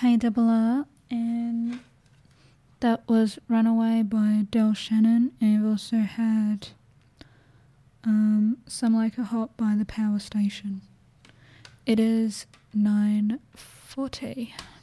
Hey Double R, and that was Runaway by Del Shannon, and we've also had Some Like It Hot by The Power Station. It is 9:40.